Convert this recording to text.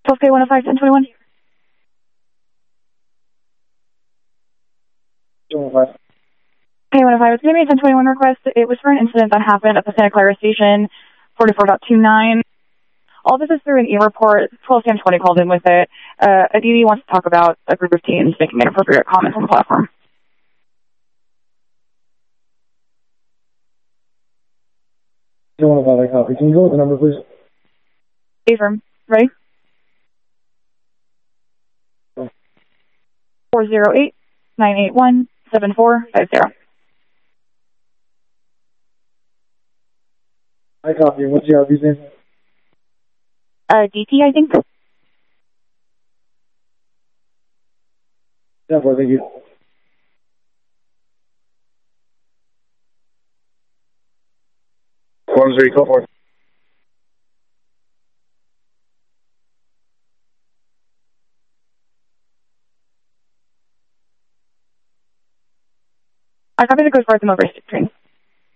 12K 105 1021. 215. K 105, it's going to be a 1021 request. It was for an incident that happened at the Santa Clara station, 44.29. All this is through an e-report. 121020 called in with it. A DD wants to talk about a group of teens making inappropriate comments on the platform. 215, I copy. Can you go with the number, please? Affirm. Ready? 408-981-7450. I copy. What's the RV's name? DT, I think. Yeah, boy, thank you. One zero, call for. I copy the Coast Guard and over train.